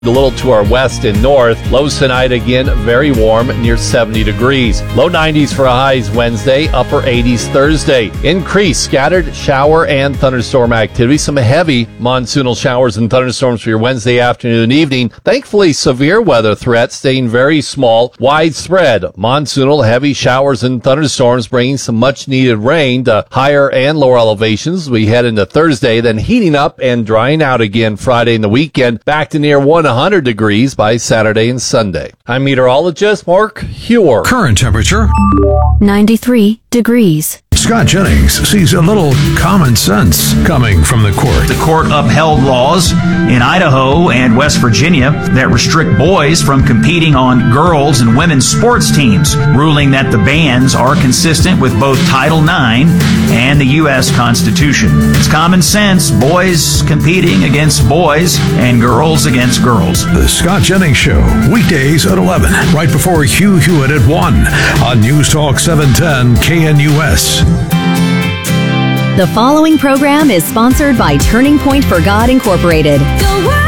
A little to our west and north. Lows tonight again very warm, near 70 degrees. Low 90s for highs Wednesday, upper 80s Thursday. Increased scattered shower and thunderstorm activity. Some heavy monsoonal showers and thunderstorms for your Wednesday afternoon and evening. Thankfully, severe weather threat staying very small. Widespread monsoonal heavy showers and thunderstorms bringing some much needed rain to higher and lower elevations. We head into Thursday, then heating up and drying out again Friday and the weekend. Back to near 100 degrees by Saturday and Sunday. I'm meteorologist Mark Hewer. Current temperature 93 degrees. Scott Jennings sees a little common sense coming from the court. The court upheld laws in Idaho and West Virginia that restrict boys from competing on girls' and women's sports teams, ruling that the bans are consistent with both Title IX and the U.S. Constitution. It's common sense, boys competing against boys and girls against girls. The Scott Jennings Show, weekdays at 11, right before Hugh Hewitt at 1 on News Talk 710 KNUS. The following program is sponsored by Turning Point for God Incorporated. The Word.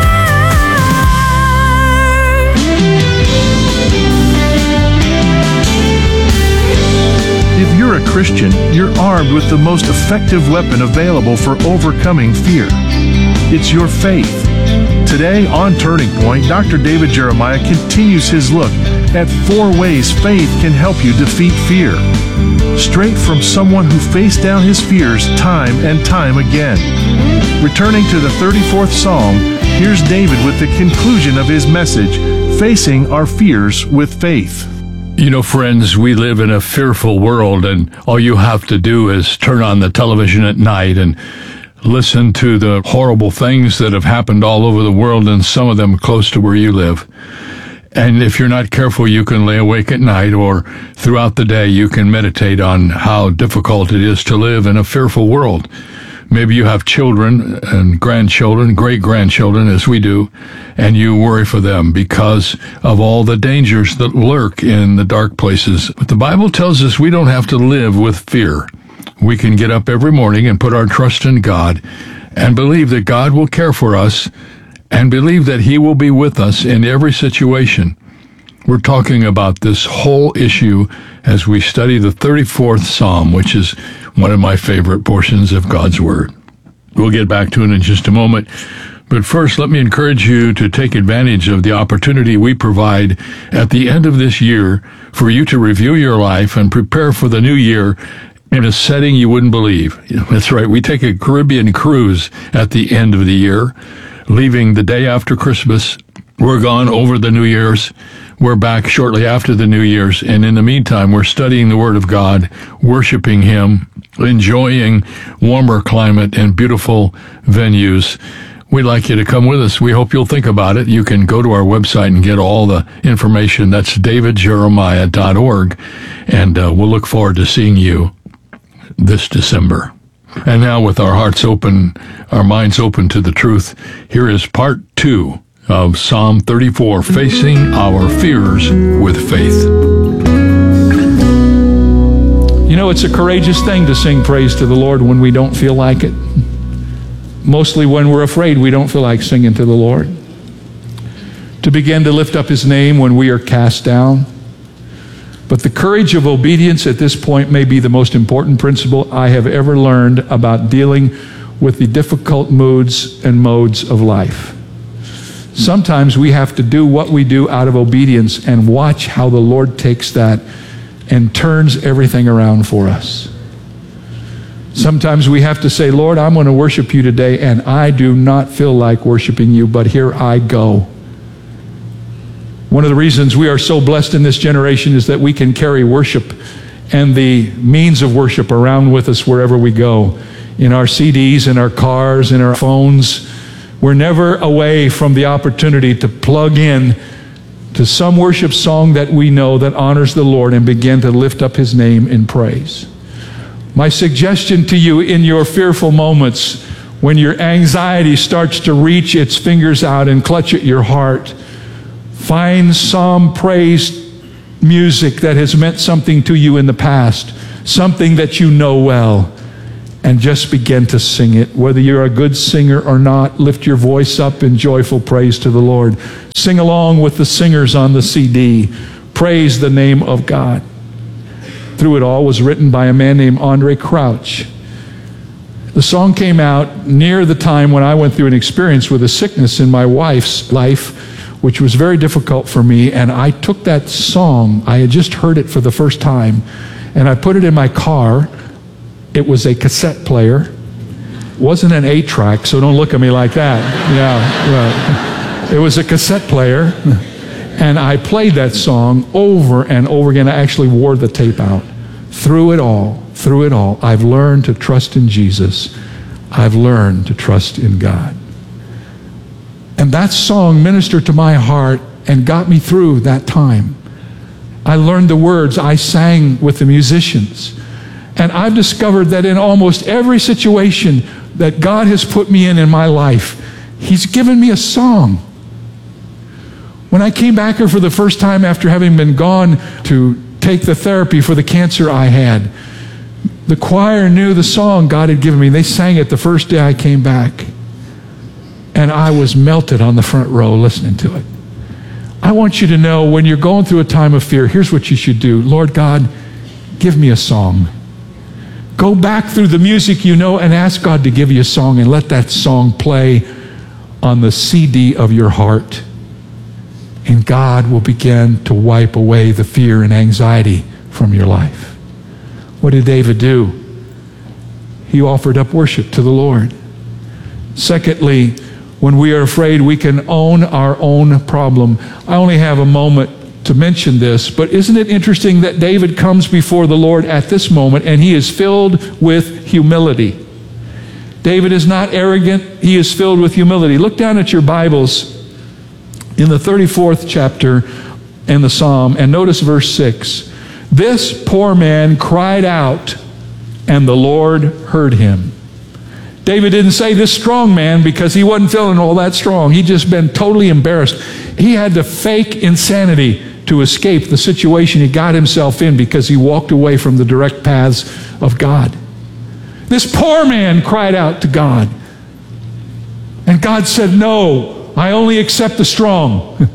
If you're a Christian, you're armed with the most effective weapon available for overcoming fear. It's your faith. Today on Turning Point, Dr. David Jeremiah continues his look at 4 ways faith can help you defeat fear. Straight from someone who faced down his fears time and time again. Returning to the 34th Psalm, here's David with the conclusion of his message, Facing Our Fears with Faith. You know, friends, we live in a fearful world, and all you have to do is turn on the television at night and listen to the horrible things that have happened all over the world, and some of them close to where you live. And if you're not careful, you can lay awake at night, or throughout the day you can meditate on how difficult it is to live in a fearful world. Maybe you have children and grandchildren, great-grandchildren, as we do, and you worry for them because of all the dangers that lurk in the dark places. But the Bible tells us we don't have to live with fear. We can get up every morning and put our trust in God and believe that God will care for us and believe that He will be with us in every situation. We're talking about this whole issue as we study the 34th Psalm, which is one of my favorite portions of God's Word. We'll get back to it in just a moment. But first, let me encourage you to take advantage of the opportunity we provide at the end of this year for you to review your life and prepare for the new year in a setting you wouldn't believe. That's right, we take a Caribbean cruise at the end of the year, leaving the day after Christmas. We're gone over the New Year's. We're back shortly after the New Year's, and in the meantime, we're studying the Word of God, worshiping Him, enjoying warmer climate and beautiful venues. We'd like you to come with us. We hope you'll think about it. You can go to our website and get all the information. That's davidjeremiah.org, and we'll look forward to seeing you this December. And now, with our hearts open, our minds open to the truth, here is part 2 of Psalm 34, Facing Our Fears with Faith. You know, it's a courageous thing to sing praise to the Lord when we don't feel like it. Mostly when we're afraid, we don't feel like singing to the Lord. To begin to lift up His name when we are cast down. But the courage of obedience at this point may be the most important principle I have ever learned about dealing with the difficult moods and modes of life. Sometimes we have to do what we do out of obedience and watch how the Lord takes that and turns everything around for us. Sometimes we have to say, Lord, I'm going to worship You today, and I do not feel like worshiping You, but here I go. One of the reasons we are so blessed in this generation is that we can carry worship and the means of worship around with us wherever we go. In our CDs, in our cars, in our phones. We're never away from the opportunity to plug in to some worship song that we know that honors the Lord and begin to lift up His name in praise. My suggestion to you in your fearful moments, when your anxiety starts to reach its fingers out and clutch at your heart, find some praise music that has meant something to you in the past, something that you know well, and just begin to sing it. Whether you're a good singer or not, lift your voice up in joyful praise to the Lord. Sing along with the singers on the CD. Praise the name of God. Through It All was written by a man named Andre Crouch. The song came out near the time when I went through an experience with a sickness in my wife's life, which was very difficult for me, and I took that song, I had just heard it for the first time, and I put it in my car. It was a cassette player. It wasn't an 8-track, so don't look at me like that. Yeah, right. It was a cassette player, and I played that song over and over again. I actually wore the tape out. Through it all, I've learned to trust in Jesus. I've learned to trust in God. And that song ministered to my heart and got me through that time. I learned the words. I sang with the musicians. And I've discovered that in almost every situation that God has put me in my life, He's given me a song. When I came back here for the first time after having been gone to take the therapy for the cancer I had, the choir knew the song God had given me. They sang it the first day I came back. And I was melted on the front row listening to it. I want you to know, when you're going through a time of fear, here's what you should do. Lord God, give me a song. Go back through the music you know and ask God to give you a song, and let that song play on the CD of your heart. And God will begin to wipe away the fear and anxiety from your life. What did David do? He offered up worship to the Lord. Secondly, when we are afraid, we can own our own problem. I only have a moment to mention this, but isn't it interesting that David comes before the Lord at this moment and he is filled with humility. David is not arrogant, he is filled with humility. Look down at your Bibles in the 34th chapter in the Psalm and notice verse 6. This poor man cried out and the Lord heard him. David didn't say this strong man because he wasn't feeling all that strong. He'd just been totally embarrassed. He had to fake insanity to escape the situation he got himself in because he walked away from the direct paths of God. This poor man cried out to God. And God said, no, I only accept the strong.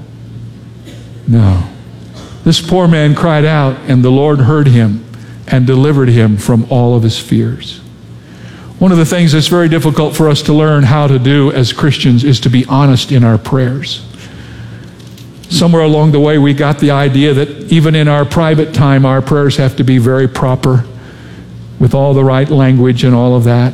No. This poor man cried out, and the Lord heard him and delivered him from all of his fears. One of the things that's very difficult for us to learn how to do as Christians is to be honest in our prayers. Somewhere along the way, we got the idea that even in our private time, our prayers have to be very proper, with all the right language and all of that.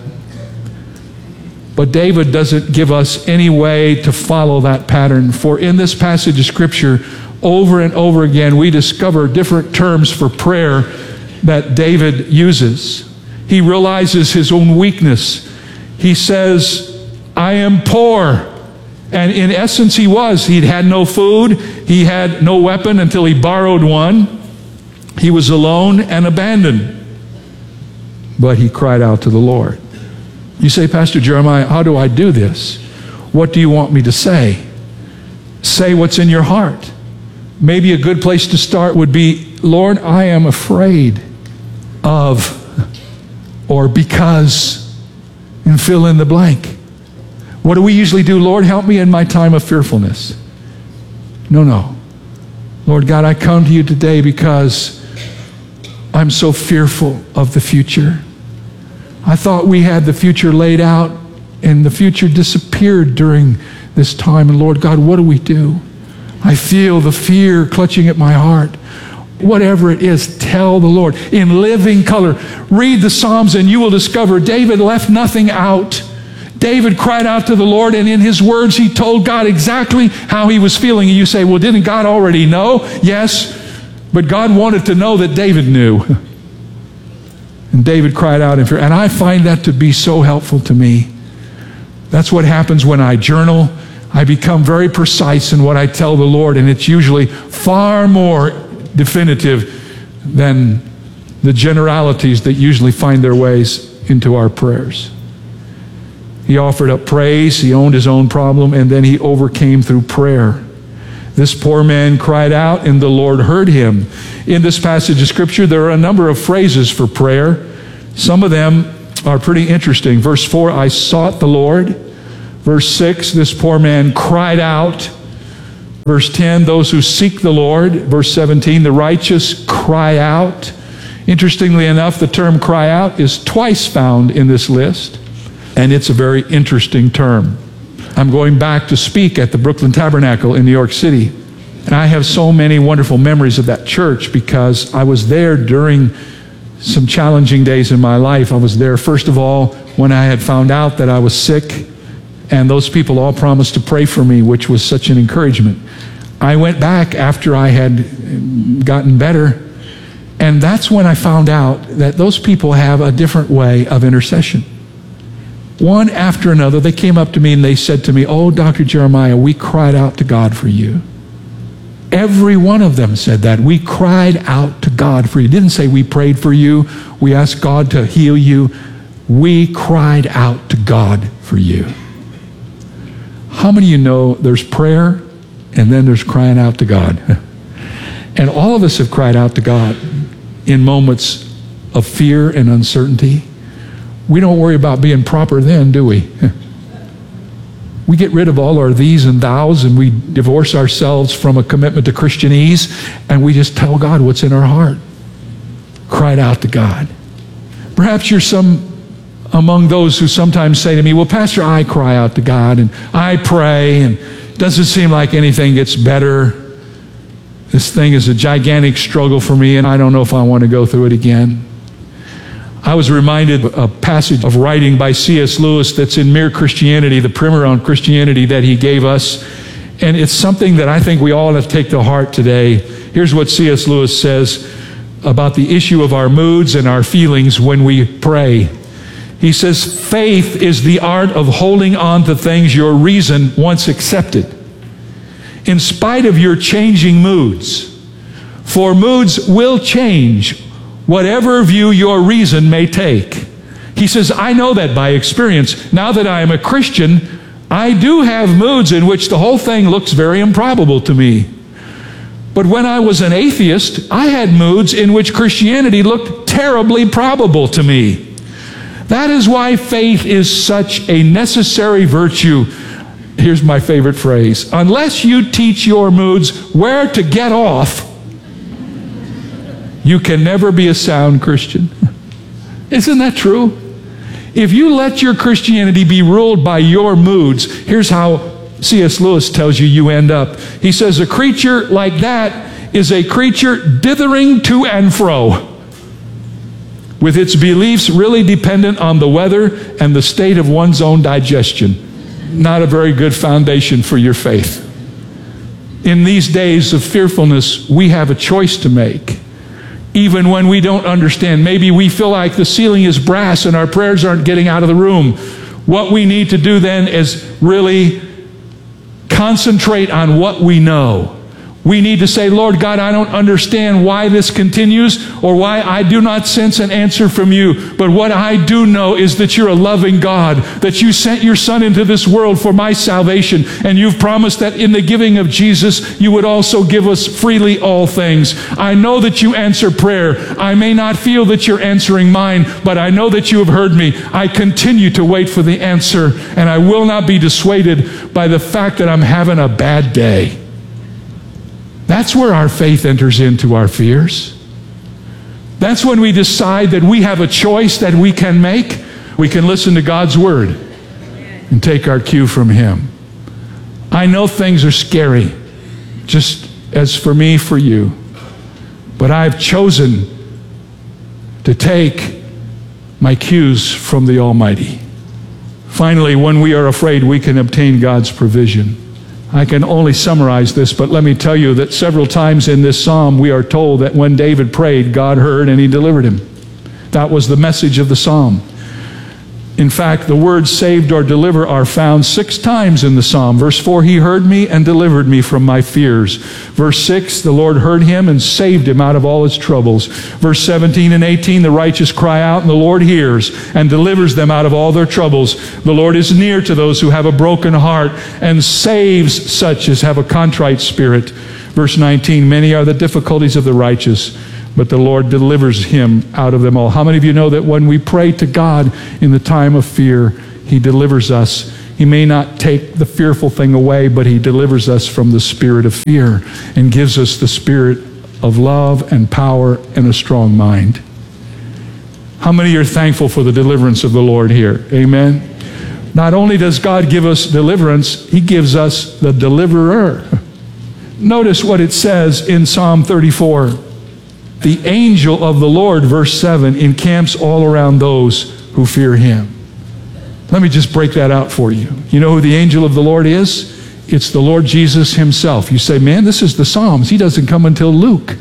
But David doesn't give us any way to follow that pattern. For in this passage of Scripture, over and over again, we discover different terms for prayer that David uses. He realizes his own weakness. He says, I am poor. And in essence, he was. He'd had no food. He had no weapon until he borrowed one. He was alone and abandoned. But he cried out to the Lord. You say, Pastor Jeremiah, how do I do this? What do you want me to say? Say what's in your heart. Maybe a good place to start would be, Lord, I am afraid of, or because, and fill in the blank. What do we usually do? Lord, help me in my time of fearfulness. No. Lord God, I come to you today because I'm so fearful of the future. I thought we had the future laid out, and the future disappeared during this time. And Lord God, what do we do? I feel the fear clutching at my heart. Whatever it is, tell the Lord. In living color, read the Psalms and you will discover David left nothing out. David cried out to the Lord, and in his words, he told God exactly how he was feeling. And you say, well, didn't God already know? Yes, but God wanted to know that David knew. And David cried out in fear. And I find that to be so helpful to me. That's what happens when I journal. I become very precise in what I tell the Lord, and it's usually far more definitive than the generalities that usually find their ways into our prayers. He offered up praise, he owned his own problem, and then he overcame through prayer. This poor man cried out, and the Lord heard him. In this passage of Scripture, there are a number of phrases for prayer. Some of them are pretty interesting. Verse 4, I sought the Lord. Verse 6, this poor man cried out. Verse 10, those who seek the Lord. Verse 17, the righteous cry out. Interestingly enough, the term cry out is twice found in this list, and it's a very interesting term. I'm going back to speak at the Brooklyn Tabernacle in New York City, and I have so many wonderful memories of that church because I was there during some challenging days in my life. I was there, first of all, when I had found out that I was sick, and those people all promised to pray for me, which was such an encouragement. I went back after I had gotten better, and that's when I found out that those people have a different way of intercession. One after another, they came up to me and they said to me, oh, Dr. Jeremiah, we cried out to God for you. Every one of them said that. We cried out to God for you. Didn't say we prayed for you. We asked God to heal you. We cried out to God for you. How many of you know there's prayer and then there's crying out to God? And all of us have cried out to God in moments of fear and uncertainty. We don't worry about being proper then, do we? We get rid of all our these and thous, and we divorce ourselves from a commitment to Christianese, and we just tell God what's in our heart. Cried out to God. Perhaps you're among those who sometimes say to me, well, Pastor, I cry out to God, and I pray, and it doesn't seem like anything gets better. This thing is a gigantic struggle for me, and I don't know if I want to go through it again. I was reminded of a passage of writing by C.S. Lewis that's in Mere Christianity, the primer on Christianity that he gave us. And it's something that I think we all have to take to heart today. Here's what C.S. Lewis says about the issue of our moods and our feelings when we pray. He says, faith is the art of holding on to things your reason once accepted, in spite of your changing moods. For moods will change, whatever view your reason may take. He says, I know that by experience. Now that I am a Christian, I do have moods in which the whole thing looks very improbable to me. But when I was an atheist, I had moods in which Christianity looked terribly probable to me. That is why faith is such a necessary virtue. Here's my favorite phrase. Unless you teach your moods where to get off, you can never be a sound Christian. Isn't that true? If you let your Christianity be ruled by your moods, here's how C.S. Lewis tells you end up. He says, a creature like that is a creature dithering to and fro, with its beliefs really dependent on the weather and the state of one's own digestion. Not a very good foundation for your faith. In these days of fearfulness, we have a choice to make. Even when we don't understand, maybe we feel like the ceiling is brass and our prayers aren't getting out of the room. What we need to do then is really concentrate on what we know. We need to say, Lord God, I don't understand why this continues or why I do not sense an answer from you. But what I do know is that you're a loving God, that you sent your Son into this world for my salvation. And you've promised that in the giving of Jesus, you would also give us freely all things. I know that you answer prayer. I may not feel that you're answering mine, but I know that you have heard me. I continue to wait for the answer, and I will not be dissuaded by the fact that I'm having a bad day. That's where our faith enters into our fears. That's when we decide that we have a choice that we can make. We can listen to God's Word and take our cue from Him. I know things are scary, just as for me, for you. But I've chosen to take my cues from the Almighty. Finally, when we are afraid, we can obtain God's provision. I can only summarize this, but let me tell you that several times in this psalm we are told that when David prayed, God heard and He delivered him. That was the message of the psalm. In fact, the words saved or deliver are found 6 times in the psalm. Verse 4, He heard me and delivered me from my fears. Verse 6, the Lord heard him and saved him out of all his troubles. Verse 17 and 18, the righteous cry out and the Lord hears and delivers them out of all their troubles. The Lord is near to those who have a broken heart and saves such as have a contrite spirit. Verse 19, many are the difficulties of the righteous, but the Lord delivers him out of them all. How many of you know that when we pray to God in the time of fear, he delivers us? He may not take the fearful thing away, but he delivers us from the spirit of fear and gives us the spirit of love and power and a strong mind. How many are thankful for the deliverance of the Lord here? Amen. Not only does God give us deliverance, he gives us the deliverer. Notice what it says in Psalm 34. The angel of the Lord, verse 7, encamps all around those who fear him. Let me just break that out for you. You know who the angel of the Lord is? It's the Lord Jesus himself. You say, man, this is the Psalms. He doesn't come until Luke.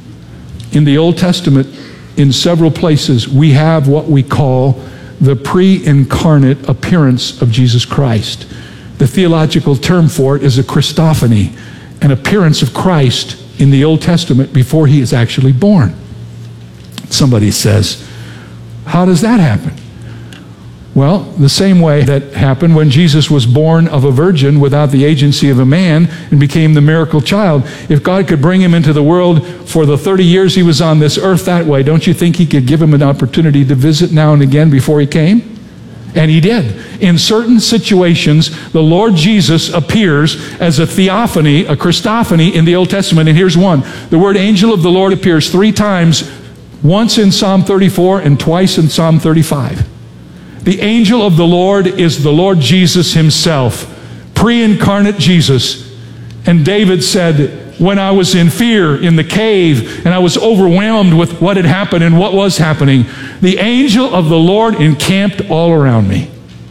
In the Old Testament, in several places, we have what we call the pre-incarnate appearance of Jesus Christ. The theological term for it is a Christophany, an appearance of Christ in the Old Testament before he is actually born. Somebody says, how does that happen? Well, the same way that happened when Jesus was born of a virgin without the agency of a man and became the miracle child. If God could bring him into the world for the 30 years he was on this earth that way, don't you think he could give him an opportunity to visit now and again before he came? And he did. In certain situations, the Lord Jesus appears as a theophany, a Christophany in the Old Testament. And here's one. The word angel of the Lord appears 3 times, once in Psalm 34 and twice in Psalm 35. The angel of the Lord is the Lord Jesus himself, pre-incarnate Jesus. And David said, when I was in fear in the cave and I was overwhelmed with what had happened and what was happening, the angel of the Lord encamped all around me.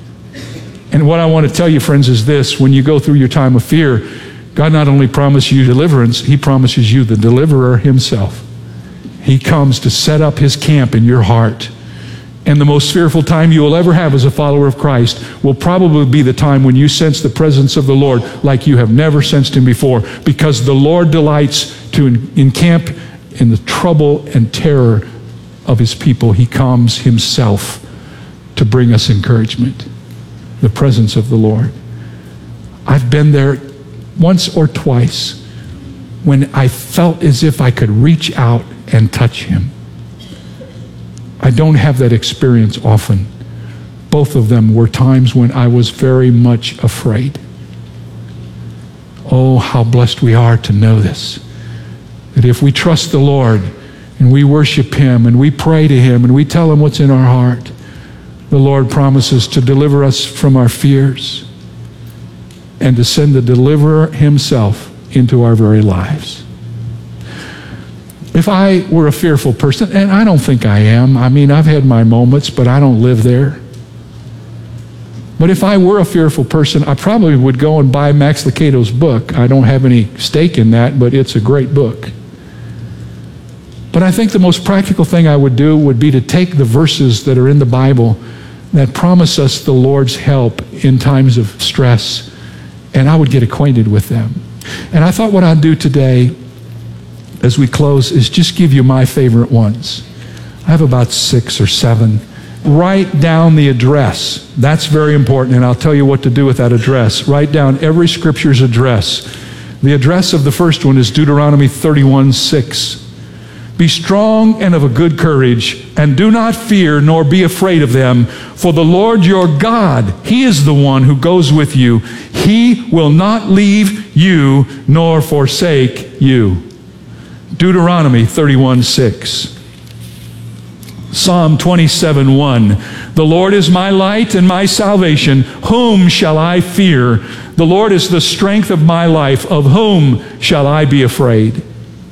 And what I want to tell you, friends, is this. When you go through your time of fear, God not only promises you deliverance, he promises you the deliverer himself. He comes to set up his camp in your heart. And the most fearful time you will ever have as a follower of Christ will probably be the time when you sense the presence of the Lord like you have never sensed him before, because the Lord delights to encamp in the trouble and terror of his people. He comes himself to bring us encouragement, the presence of the Lord. I've been there once or twice when I felt as if I could reach out and touch him. I don't have that experience often. Both of them were times when I was very much afraid. Oh, how blessed we are to know this. That if we trust the Lord and we worship him and we pray to him and we tell him what's in our heart, the Lord promises to deliver us from our fears and to send the deliverer himself into our very lives. If I were a fearful person, and I don't think I am. I mean, I've had my moments, but I don't live there. But if I were a fearful person, I probably would go and buy Max Lucado's book. I don't have any stake in that, but it's a great book. But I think the most practical thing I would do would be to take the verses that are in the Bible that promise us the Lord's help in times of stress, and I would get acquainted with them. And I thought what I'd do today as we close is just give you my favorite ones. I have about 6 or 7. Write down the address. That's very important, and I'll tell you what to do with that address. Write down every scripture's address. The address of the first one is Deuteronomy 31:6. Be strong and of a good courage, and do not fear nor be afraid of them, for the Lord your God, he is the one who goes with you. He will not leave you nor forsake you. Deuteronomy 31:6. Psalm 27:1. The Lord is my light and my salvation. Whom shall I fear? The Lord is the strength of my life. Of whom shall I be afraid?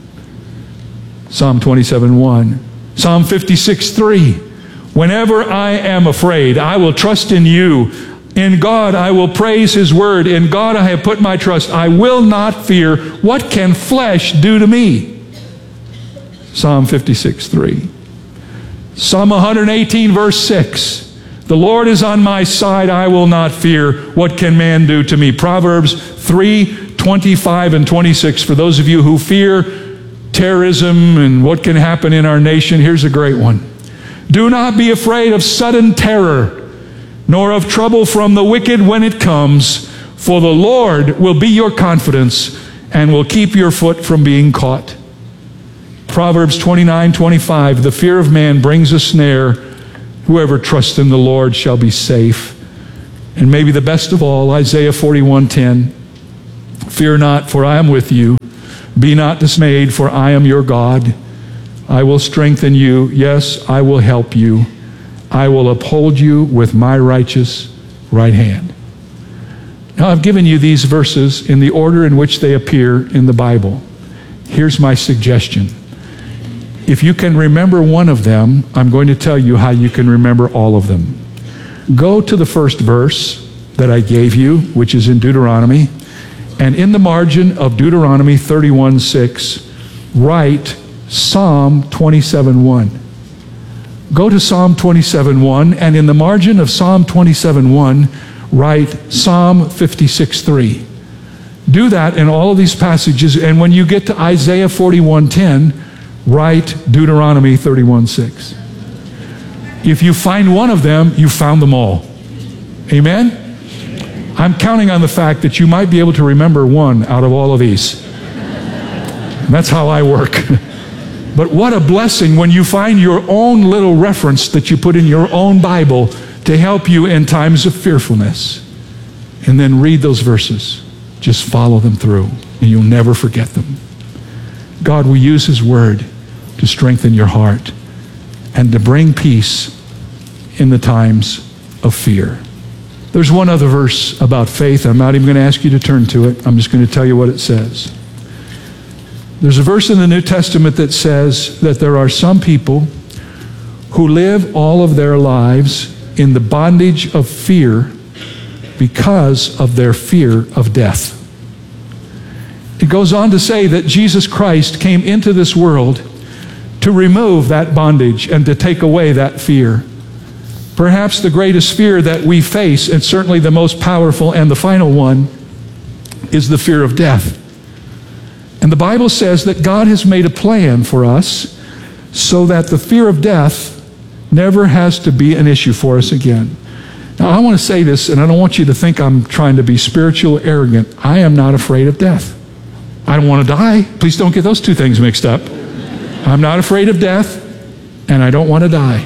Psalm 27:1. Psalm 56:3. Whenever I am afraid, I will trust in you. In God I will praise his word. In God I have put my trust. I will not fear. What can flesh do to me? Psalm 56:3. Psalm 118 verse 6. The Lord is on my side, I will not fear. What can man do to me? Proverbs 3:25 and 26. For those of you who fear terrorism and what can happen in our nation, here's a great one. Do not be afraid of sudden terror, nor of trouble from the wicked when it comes, for the Lord will be your confidence and will keep your foot from being caught. Proverbs 29:25, the fear of man brings a snare. Whoever trusts in the Lord shall be safe. And maybe the best of all, Isaiah 41:10, fear not, for I am with you. Be not dismayed, for I am your God. I will strengthen you. Yes, I will help you. I will uphold you with my righteous right hand. Now, I've given you these verses in the order in which they appear in the Bible. Here's my suggestion. If you can remember one of them, I'm going to tell you how you can remember all of them. Go to the first verse that I gave you, which is in Deuteronomy, and in the margin of Deuteronomy 31:6, write Psalm 27:1. Go to Psalm 27:1, and in the margin of Psalm 27:1, write Psalm 56:3. Do that in all of these passages, and when you get to Isaiah 41:10, write Deuteronomy 31:6. If you find one of them, you found them all. Amen? I'm counting on the fact that you might be able to remember one out of all of these. That's how I work. But what a blessing when you find your own little reference that you put in your own Bible to help you in times of fearfulness. And then read those verses. Just follow them through, and you'll never forget them. God will use His Word to strengthen your heart and to bring peace in the times of fear. There's one other verse about faith. I'm not even going to ask you to turn to it. I'm just going to tell you what it says. There's a verse in the New Testament that says that there are some people who live all of their lives in the bondage of fear because of their fear of death. It goes on to say that Jesus Christ came into this world to remove that bondage and to take away that fear. Perhaps the greatest fear that we face, and certainly the most powerful and the final one, is the fear of death. And the Bible says that God has made a plan for us so that the fear of death never has to be an issue for us again. Now, I want to say this, and I don't want you to think I'm trying to be spiritual or arrogant. I am not afraid of death. I don't want to die. Please don't get those two things mixed up. I'm not afraid of death, and I don't want to die.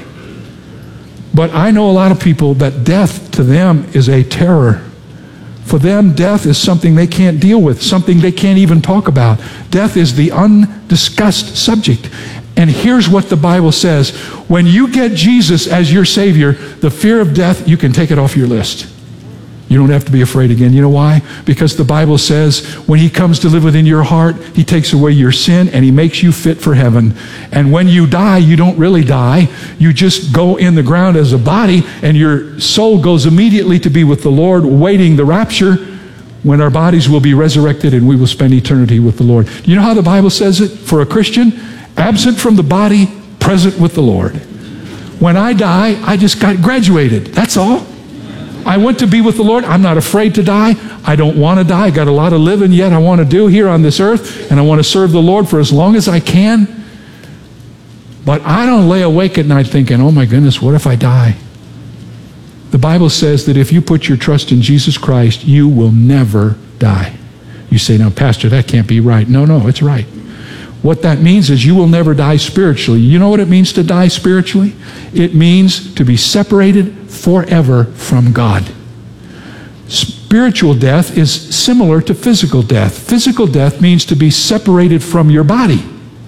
But I know a lot of people that death to them is a terror. For them, death is something they can't deal with, something they can't even talk about. Death is the undiscussed subject. And here's what the Bible says. When you get Jesus as your Savior, the fear of death, you can take it off your list. You don't have to be afraid again. You know why? Because the Bible says when He comes to live within your heart, He takes away your sin and He makes you fit for heaven. And when you die, you don't really die. You just go in the ground as a body, and your soul goes immediately to be with the Lord, waiting the rapture, when our bodies will be resurrected and we will spend eternity with the Lord. Do you know how the Bible says it for a Christian? Absent from the body, present with the Lord. When I die, I just got graduated. That's all. I went to be with the Lord. I'm not afraid to die. I don't want to die. I got a lot of living yet I want to do here on this earth, and I want to serve the Lord for as long as I can. But I don't lay awake at night thinking, oh my goodness, what if I die? The Bible says that if you put your trust in Jesus Christ, you will never die. You say, now, Pastor, that can't be right. No, it's right. What that means is you will never die spiritually. You know what it means to die spiritually? It means to be separated forever from God. Spiritual death is similar to physical death. Physical death means to be separated from your body.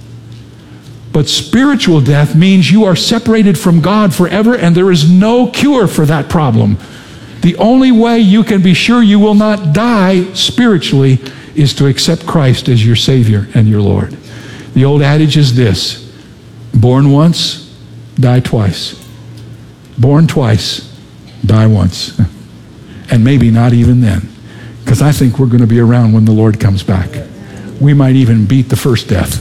But spiritual death means you are separated from God forever, and there is no cure for that problem. The only way you can be sure you will not die spiritually is to accept Christ as your Savior and your Lord. The old adage is this: born once, die twice. Born twice, die once. And maybe not even then, because I think we're going to be around when the Lord comes back. We might even beat the first death.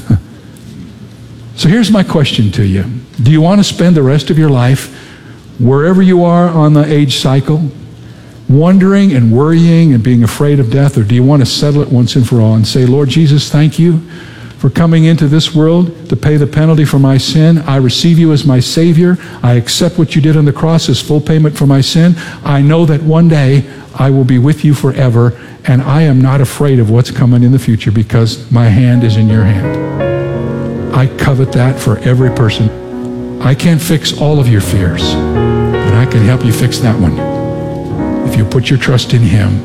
So here's my question to you. Do you want to spend the rest of your life, wherever you are on the age cycle, wondering and worrying and being afraid of death, or do you want to settle it once and for all and say, Lord Jesus, thank you for coming into this world to pay the penalty for my sin. I receive you as my Savior. I accept what you did on the cross as full payment for my sin. I know that one day I will be with you forever, and I am not afraid of what's coming in the future because my hand is in your hand. I covet that for every person. I can't fix all of your fears, but I can help you fix that one if you put your trust in Him.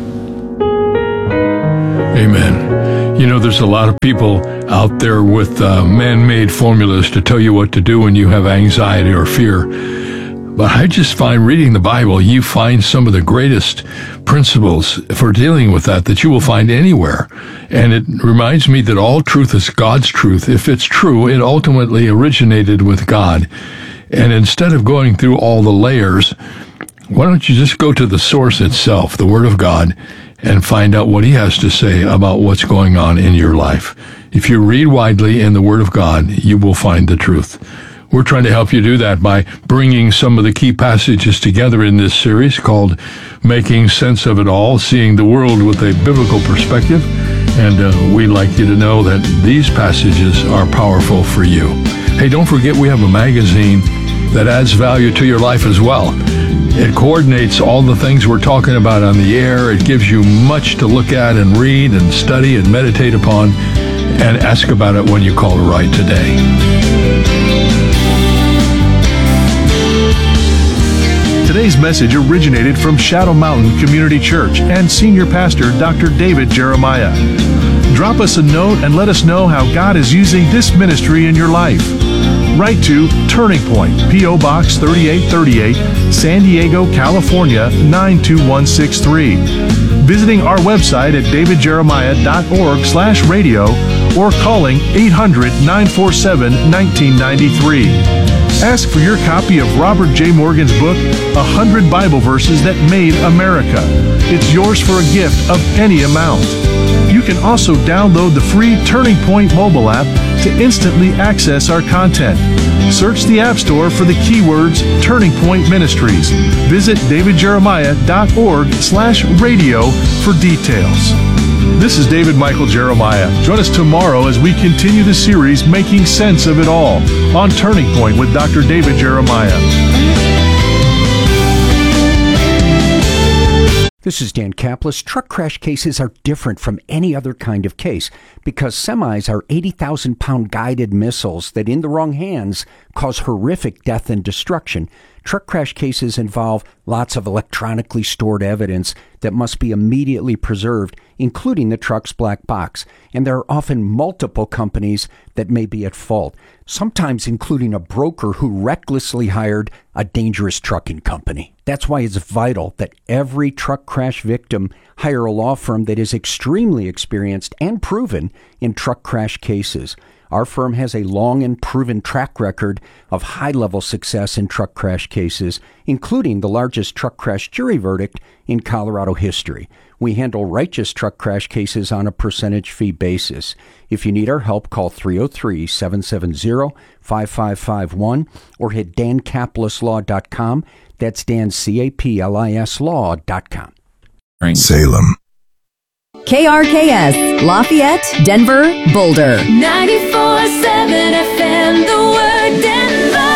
Amen. You know, there's a lot of people out there with man-made formulas to tell you what to do when you have anxiety or fear. But I just find reading the Bible, you find some of the greatest principles for dealing with that you will find anywhere. And it reminds me that all truth is God's truth. If it's true, it ultimately originated with God. And instead of going through all the layers, why don't you just go to the source itself, the Word of God, and find out what He has to say about what's going on in your life. If you read widely in the Word of God, you will find the truth. We're trying to help you do that by bringing some of the key passages together in this series called Making Sense of It All, Seeing the World with a Biblical Perspective. And we'd like you to know that these passages are powerful for you. Hey, don't forget we have a magazine that adds value to your life as well. It coordinates all the things we're talking about on the air. It gives you much to look at and read and study and meditate upon, and ask about it when you call to write today. Today's message originated from Shadow Mountain Community Church and Senior Pastor Dr. David Jeremiah. Drop us a note and let us know how God is using this ministry in your life. Write to Turning Point, P.O. Box 3838, San Diego, California 92163. Visiting our website at davidjeremiah.org/radio or calling 800-947-1993. Ask for your copy of Robert J. Morgan's book, 100 Bible Verses That Made America. It's yours for a gift of any amount. You can also download the free Turning Point mobile app to instantly access our content. Search the App Store for the keywords Turning Point Ministries. Visit davidjeremiah.org/radio for details. This is David Michael Jeremiah. Join us tomorrow as we continue the series Making Sense of It All on Turning Point with Dr. David Jeremiah. This is Dan Kaplis. Truck crash cases are different from any other kind of case because semis are 80,000-pound guided missiles that, in the wrong hands, cause horrific death and destruction. Truck crash cases involve lots of electronically stored evidence that must be immediately preserved, including the truck's black box. And there are often multiple companies that may be at fault, sometimes including a broker who recklessly hired a dangerous trucking company. That's why it's vital that every truck crash victim hire a law firm that is extremely experienced and proven in truck crash cases. Our firm has a long and proven track record of high-level success in truck crash cases, including the largest truck crash jury verdict in Colorado history. We handle righteous truck crash cases on a percentage fee basis. If you need our help, call 303-770-5551 or hit dancaplislaw.com. That's Dan, C-A-P-L-I-S law.com. Salem. KRKS, Lafayette, Denver, Boulder. 94.7 FM, The Word, Denver.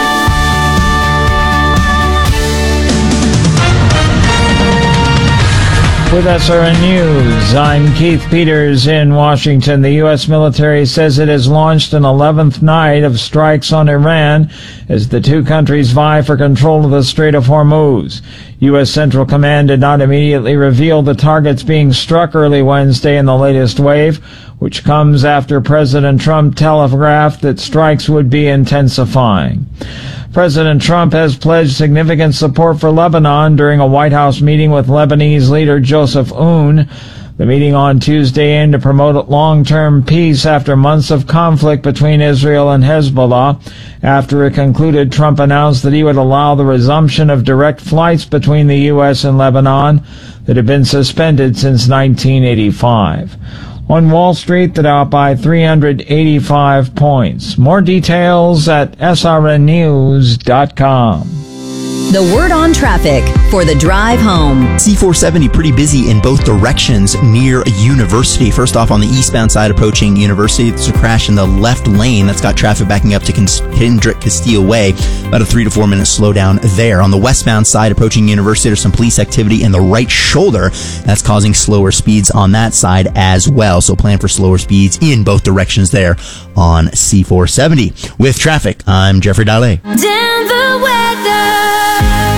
With SRN News, I'm Keith Peters in Washington. The U.S. military says it has launched an 11th night of strikes on Iran as the two countries vie for control of the Strait of Hormuz. U.S. Central Command did not immediately reveal the targets being struck early Wednesday in the latest wave, which comes after President Trump telegraphed that strikes would be intensifying. President Trump has pledged significant support for Lebanon during a White House meeting with Lebanese leader Joseph Aoun. The meeting on Tuesday aimed to promote long-term peace after months of conflict between Israel and Hezbollah. After it concluded, Trump announced that he would allow the resumption of direct flights between the U.S. and Lebanon that had been suspended since 1985. On Wall Street, the Dow up by 385 points. More details at srnnews.com. The Word on Traffic for the drive home. C470 pretty busy in both directions near University. First off, on the eastbound side approaching University, there's a crash in the left lane that's got traffic backing up to Hendrick Castile Way. About a 3 to 4 minute slowdown there. On the westbound side approaching University, there's some police activity in the right shoulder that's causing slower speeds on that side as well. So plan for slower speeds in both directions there on C470. With traffic, I'm Jeffrey Dahle. Denver weather.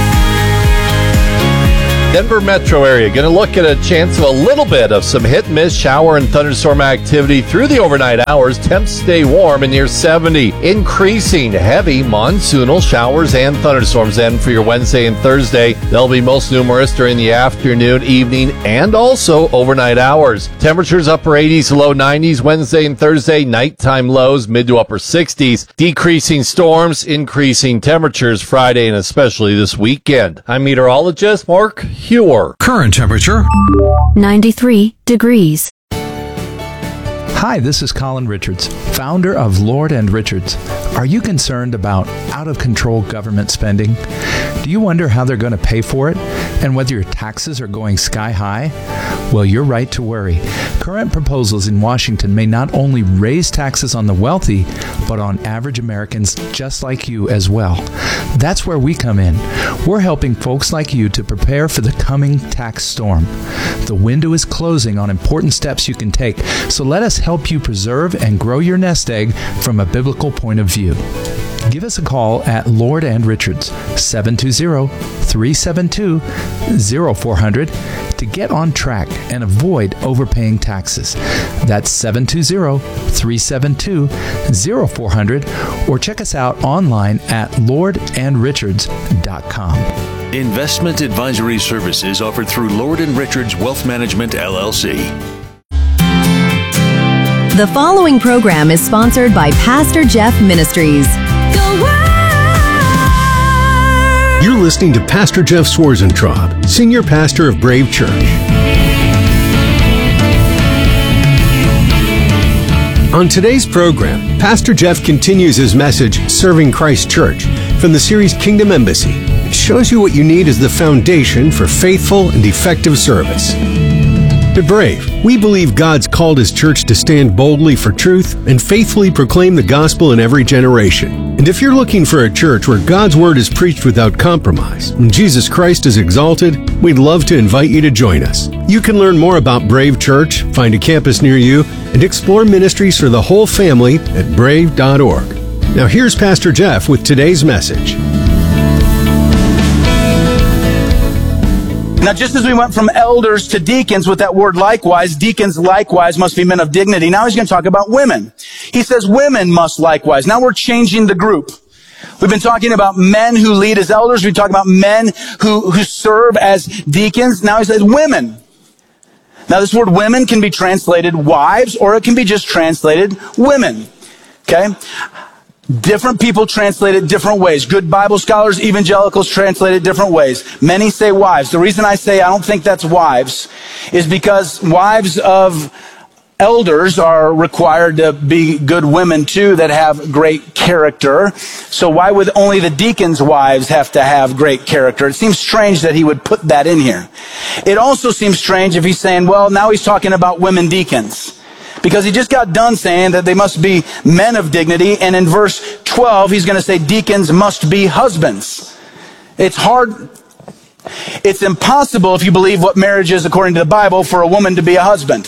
Denver metro area going to look at a chance of a little bit of some hit and miss shower and thunderstorm activity through the overnight hours. Temps stay warm and near 70. Increasing heavy monsoonal showers and thunderstorms then for your Wednesday and Thursday. They'll be most numerous during the afternoon, evening, and also overnight hours. Temperatures upper 80s to low 90s Wednesday and Thursday. Nighttime lows mid to upper 60s. Decreasing storms, increasing temperatures Friday and especially this weekend. I'm meteorologist Mark Hewer. Current temperature 93 degrees. Hi, this is Colin Richards, founder of Lord and Richards. Are you concerned about out-of-control government spending? Do you wonder how they're going to pay for it and whether your taxes are going sky high? Well, you're right to worry. Current proposals in Washington may not only raise taxes on the wealthy, but on average Americans just like you as well. That's where we come in. We're helping folks like you to prepare for the coming tax storm. The window is closing on important steps you can take, so let us help you preserve and grow your nest egg from a biblical point of view. Give us a call at Lord and Richards, 720-372-0400 to get on track and avoid overpaying taxes. That's 720-372-0400 or check us out online at lordandrichards.com. Investment advisory services offered through Lord & Richards Wealth Management, LLC. The following program is sponsored by Pastor Jeff Ministries. You're listening to Pastor Jeff Swarzentraub, Senior Pastor of Brave Church. On today's program, Pastor Jeff continues his message, Serving Christ Church, from the series Kingdom Embassy. It shows you what you need as the foundation for faithful and effective service. At Brave, we believe God's called His church to stand boldly for truth and faithfully proclaim the gospel in every generation. And if you're looking for a church where God's word is preached without compromise and Jesus Christ is exalted, we'd love to invite you to join us. You can learn more about Brave Church, find a campus near you, and explore ministries for the whole family at brave.org. Now here's Pastor Jeff with today's message. Now, just as we went from elders to deacons with that word likewise, deacons likewise must be men of dignity. Now he's going to talk about women. He says women must likewise. Now we're changing the group. We've been talking about men who lead as elders. We've talked about men who serve as deacons. Now he says women. Now this word women can be translated wives, or it can be just translated women. Okay? Different people translate it different ways. Good Bible scholars, evangelicals translate it different ways. Many say wives. The reason I say I don't think that's wives is because wives of elders are required to be good women too that have great character. So why would only the deacons' wives have to have great character? It seems strange that he would put that in here. It also seems strange if he's saying, well, now he's talking about women deacons. Because he just got done saying that they must be men of dignity, and in verse 12, he's going to say deacons must be husbands. It's hard. It's impossible, if you believe what marriage is according to the Bible, for a woman to be a husband.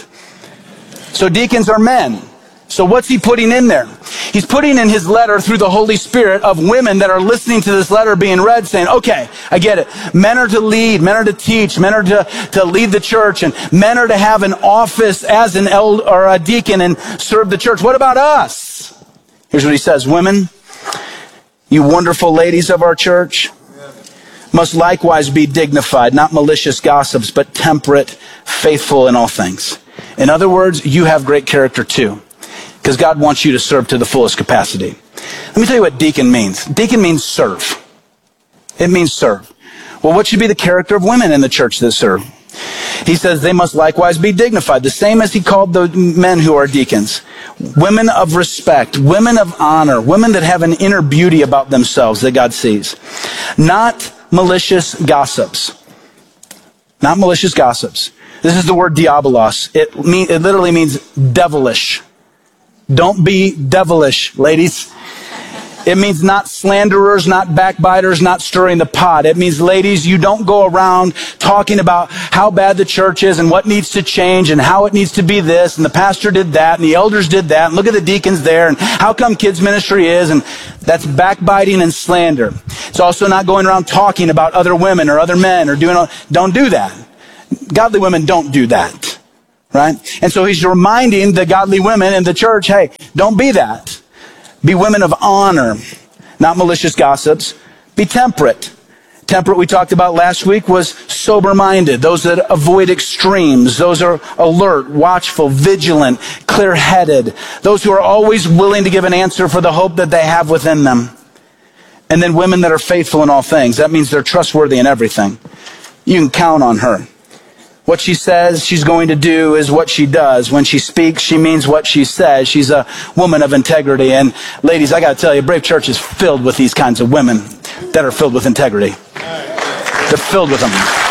So deacons are men. So what's he putting in there? He's putting in his letter through the Holy Spirit of women that are listening to this letter being read saying, okay, I get it. Men are to lead, men are to teach, men are to lead the church, and men are to have an office as an elder or a deacon and serve the church. What about us? Here's what he says. Women, you wonderful ladies of our church, must likewise be dignified, not malicious gossips, but temperate, faithful in all things. In other words, you have great character too. Because God wants you to serve to the fullest capacity. Let me tell you what deacon means. Deacon means serve. It means serve. Well, what should be the character of women in the church that serve? He says they must likewise be dignified, the same as he called the men who are deacons. Women of respect, women of honor, women that have an inner beauty about themselves that God sees. Not malicious gossips. not malicious gossips. This is the word diabolos. It literally means devilish. Don't be devilish, ladies. It means not slanderers, not backbiters, not stirring the pot. It means, ladies, you don't go around talking about how bad the church is and what needs to change and how it needs to be this and the pastor did that and the elders did that and look at the deacons there and how come kids ministry is, and that's backbiting and slander. It's also not going around talking about other women or other men or don't do that. Godly women don't do that, right? And so he's reminding the godly women in the church, hey, don't be that. Be women of honor, not malicious gossips. Be temperate. Temperate, we talked about last week, was sober-minded. Those that avoid extremes. Those are alert, watchful, vigilant, clear-headed. Those who are always willing to give an answer for the hope that they have within them. And then women that are faithful in all things. That means they're trustworthy in everything. You can count on her. What she says she's going to do is what she does. When she speaks, she means what she says. She's a woman of integrity. And ladies, I got to tell you, Brave Church is filled with these kinds of women that are filled with integrity. They're filled with them.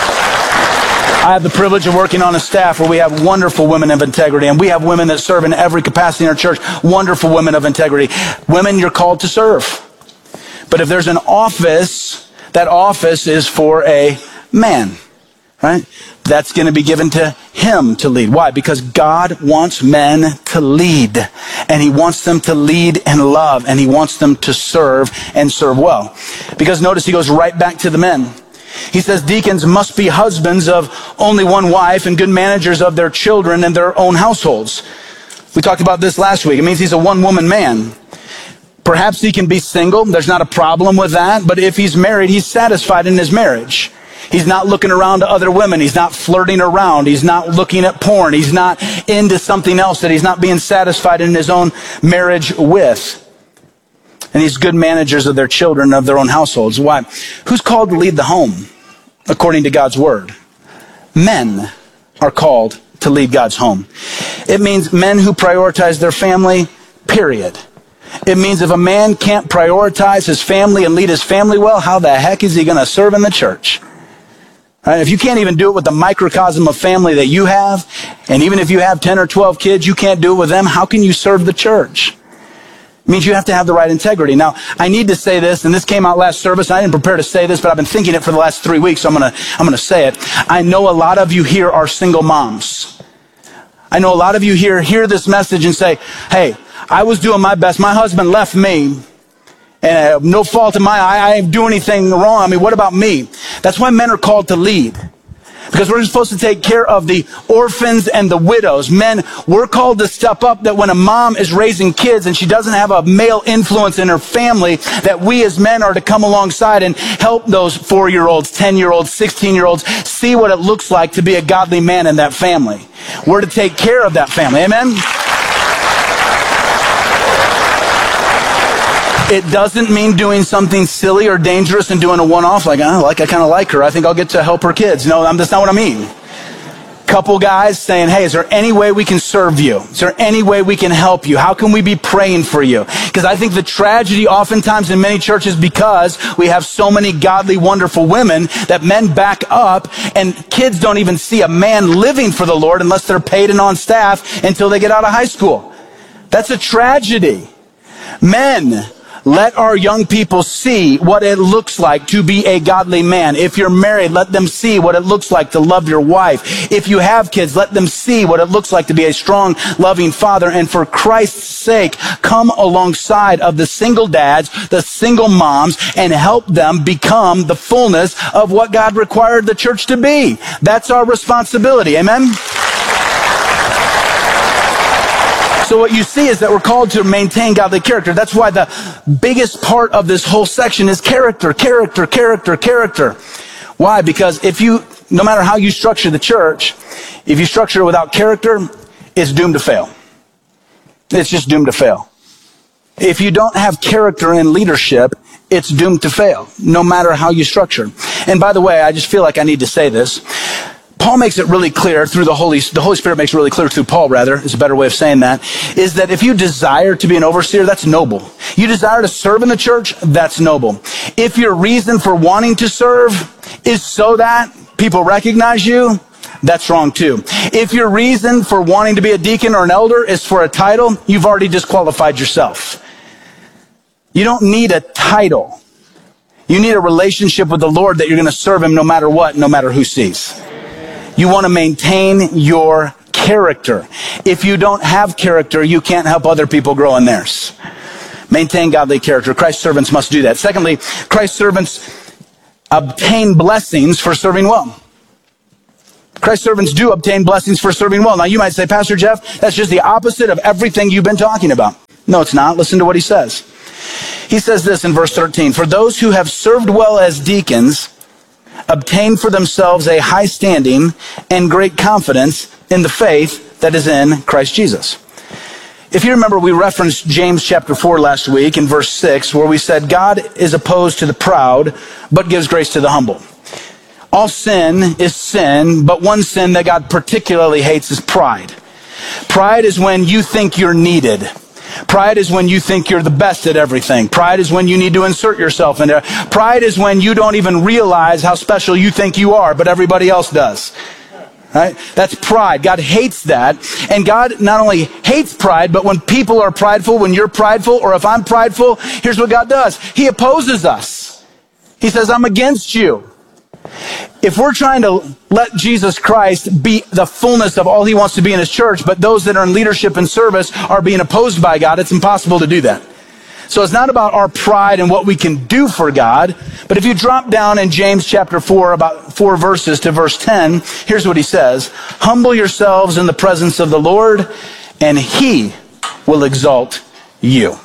I have the privilege of working on a staff where we have wonderful women of integrity, and we have women that serve in every capacity in our church. Wonderful women of integrity. Women, you're called to serve. But if there's an office, that office is for a man, right? That's going to be given to him to lead. Why? Because God wants men to lead. And he wants them to lead in love. And he wants them to serve and serve well. Because notice he goes right back to the men. He says deacons must be husbands of only one wife and good managers of their children and their own households. We talked about this last week. It means he's a one-woman man. Perhaps he can be single. There's not a problem with that. But if he's married, he's satisfied in his marriage. He's not looking around to other women. He's not flirting around. He's not looking at porn. He's not into something else that he's not being satisfied in his own marriage with. And he's good managers of their children, of their own households. Why? Who's called to lead the home according to God's word? Men are called to lead God's home. It means men who prioritize their family, period. It means if a man can't prioritize his family and lead his family well, how the heck is he going to serve in the church? Right? If you can't even do it with the microcosm of family that you have, and even if you have 10 or 12 kids, you can't do it with them, how can you serve the church? It means you have to have the right integrity. Now, I need to say this, and this came out last service, and I didn't prepare to say this, but I've been thinking it for the last 3 weeks, so I'm gonna say it. I know a lot of you here are single moms. I know a lot of you here hear this message and say, hey, I was doing my best. My husband left me. And no fault of mine. I didn't do anything wrong. I mean, what about me? That's why men are called to lead. Because we're supposed to take care of the orphans and the widows. Men, we're called to step up that when a mom is raising kids and she doesn't have a male influence in her family, that we as men are to come alongside and help those 4-year-olds, 10-year-olds, 16-year-olds see what it looks like to be a godly man in that family. We're to take care of that family. Amen? It doesn't mean doing something silly or dangerous and doing a one-off like I kind of like her. I think I'll get to help her kids. No, that's not what I mean. Couple guys saying, hey, is there any way we can serve you? Is there any way we can help you? How can we be praying for you? Because I think the tragedy oftentimes in many churches, because we have so many godly, wonderful women, that men back up and kids don't even see a man living for the Lord unless they're paid and on staff until they get out of high school. That's a tragedy. Men, let our young people see what it looks like to be a godly man. If you're married, let them see what it looks like to love your wife. If you have kids, let them see what it looks like to be a strong, loving father. And for Christ's sake, come alongside of the single dads, the single moms, and help them become the fullness of what God required the church to be. That's our responsibility. Amen? So what you see is that we're called to maintain godly character. That's why the biggest part of this whole section is character, character, character, character. Why? Because no matter how you structure the church, if you structure it without character, it's doomed to fail. It's just doomed to fail. If you don't have character in leadership, it's doomed to fail, no matter how you structure. And by the way, I just feel like I need to say this. Paul makes it really clear through the Holy Spirit makes it really clear through Paul, rather, is a better way of saying that, is that if you desire to be an overseer, that's noble. You desire to serve in the church, that's noble. If your reason for wanting to serve is so that people recognize you, that's wrong too. If your reason for wanting to be a deacon or an elder is for a title, you've already disqualified yourself. You don't need a title. You need a relationship with the Lord that you're going to serve him no matter what, no matter who sees. You want to maintain your character. If you don't have character, you can't help other people grow in theirs. Maintain godly character. Christ's servants must do that. Secondly, Christ's servants obtain blessings for serving well. Christ's servants do obtain blessings for serving well. Now you might say, Pastor Jeff, that's just the opposite of everything you've been talking about. No, it's not. Listen to what he says. He says this in verse 13. For those who have served well as deacons obtain for themselves a high standing and great confidence in the faith that is in Christ Jesus. If you remember, we referenced James chapter 4 last week in verse 6, where we said, God is opposed to the proud, but gives grace to the humble. All sin is sin, but one sin that God particularly hates is pride. Pride is when you think you're needed. Pride is when you think you're the best at everything. Pride is when you need to insert yourself in there. Pride is when you don't even realize how special you think you are, but everybody else does. Right? That's pride. God hates that. And God not only hates pride, but when people are prideful, when you're prideful, or if I'm prideful, here's what God does. He opposes us. He says, I'm against you. If we're trying to let Jesus Christ be the fullness of all he wants to be in his church, but those that are in leadership and service are being opposed by God, it's impossible to do that. So it's not about our pride and what we can do for God, but if you drop down in James chapter 4, about 4 verses to verse 10, here's what he says. Humble yourselves in the presence of the Lord, and he will exalt you.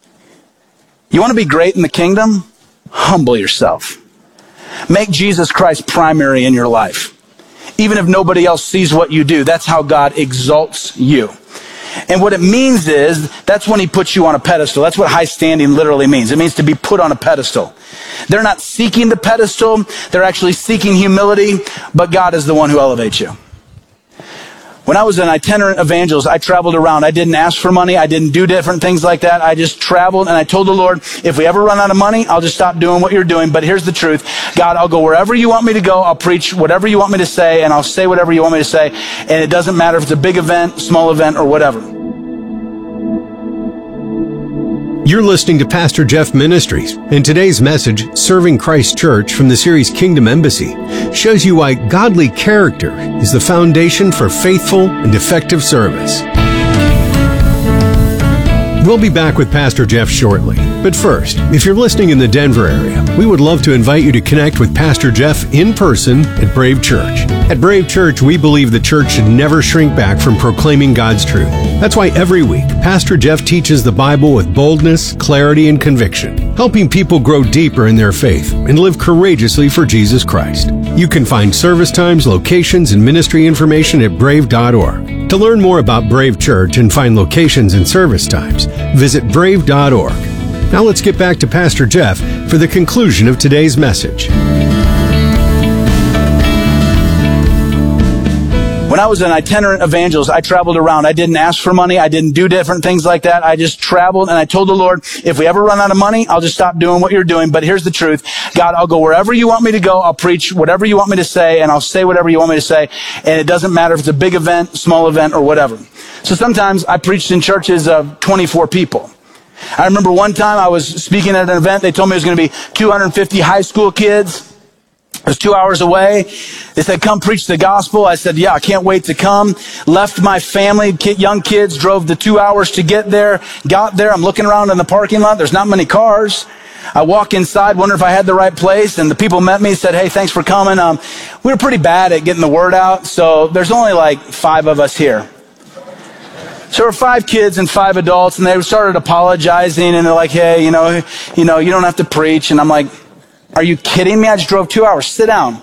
You want to be great in the kingdom? Humble yourself. Make Jesus Christ primary in your life. Even if nobody else sees what you do, that's how God exalts you. And what it means is, that's when he puts you on a pedestal. That's what high standing literally means. It means to be put on a pedestal. They're not seeking the pedestal. They're actually seeking humility, but God is the one who elevates you. When I was an itinerant evangelist, I traveled around. I didn't ask for money. I didn't do different things like that. I just traveled, and I told the Lord, if we ever run out of money, I'll just stop doing what you're doing. But here's the truth. God, I'll go wherever you want me to go. I'll preach whatever you want me to say, and I'll say whatever you want me to say. And it doesn't matter if it's a big event, small event, or whatever. You're listening to Pastor Jeff Ministries, and today's message, Serving Christ Church, from the series Kingdom Embassy, shows you why godly character is the foundation for faithful and effective service. We'll be back with Pastor Jeff shortly. But first, if you're listening in the Denver area, we would love to invite you to connect with Pastor Jeff in person at Brave Church. At Brave Church, we believe the church should never shrink back from proclaiming God's truth. That's why every week, Pastor Jeff teaches the Bible with boldness, clarity, and conviction, helping people grow deeper in their faith and live courageously for Jesus Christ. You can find service times, locations, and ministry information at brave.org. To learn more about Brave Church and find locations and service times, visit brave.org. Now let's get back to Pastor Jeff for the conclusion of today's message. When I was an itinerant evangelist, I traveled around. I didn't ask for money. I didn't do different things like that. I just traveled, and I told the Lord, if we ever run out of money, I'll just stop doing what you're doing. But here's the truth. God, I'll go wherever you want me to go. I'll preach whatever you want me to say, and I'll say whatever you want me to say. And it doesn't matter if it's a big event, small event, or whatever. So sometimes I preached in churches of 24 people. I remember one time I was speaking at an event. They told me it was going to be 250 high school kids. It was 2 hours away. They said, come preach the gospel. I said, yeah, I can't wait to come. Left my family, young kids, drove the 2 hours to get there. Got there. I'm looking around in the parking lot. There's not many cars. I walk inside, wonder if I had the right place. And the people met me, said, hey, thanks for coming. We were pretty bad at getting the word out. So there's only like 5 of us here. So there were 5 kids and 5 adults, and they started apologizing, and they're like, hey, you don't have to preach. And I'm like, are you kidding me? I just drove 2 hours. Sit down.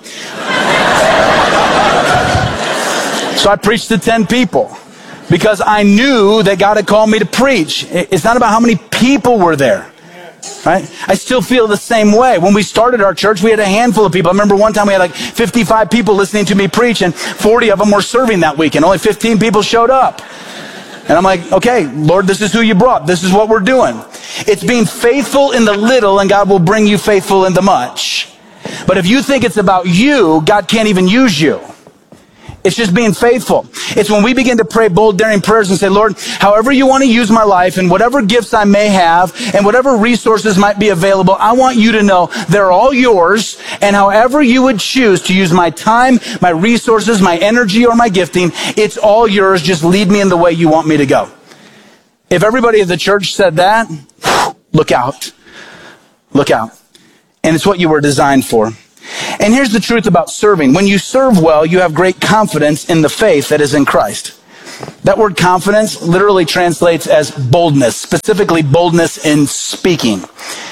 So I preached to 10 people because I knew that God had called me to preach. It's not about how many people were there. Right? I still feel the same way. When we started our church, we had a handful of people. I remember one time we had like 55 people listening to me preach, and 40 of them were serving that week, and only 15 people showed up. And I'm like, okay, Lord, this is who you brought. This is what we're doing. It's being faithful in the little, and God will bring you faithful in the much. But if you think it's about you, God can't even use you. It's just being faithful. It's when we begin to pray bold, daring prayers and say, Lord, however you want to use my life and whatever gifts I may have and whatever resources might be available, I want you to know they're all yours. And however you would choose to use my time, my resources, my energy, or my gifting, it's all yours. Just lead me in the way you want me to go. If everybody at the church said that, look out. Look out. And it's what you were designed for. And here's the truth about serving. When you serve well, you have great confidence in the faith that is in Christ. That word confidence literally translates as boldness, specifically boldness in speaking.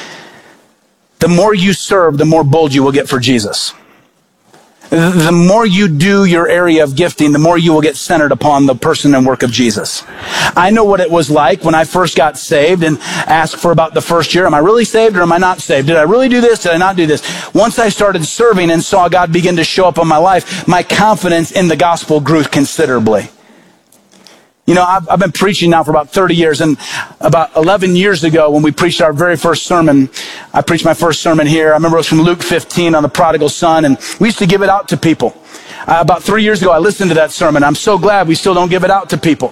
The more you serve, the more bold you will get for Jesus. The more you do your area of gifting, the more you will get centered upon the person and work of Jesus. I know what it was like when I first got saved and asked for about the first year, am I really saved or am I not saved? Did I really do this? Did I not do this? Once I started serving and saw God begin to show up in my life, my confidence in the gospel grew considerably. You know, I've been preaching now for about 30 years, and about 11 years ago when we preached our very first sermon, I preached my first sermon here. I remember it was from Luke 15 on the prodigal son, and we used to give it out to people. About 3 years ago, I listened to that sermon. I'm so glad we still don't give it out to people.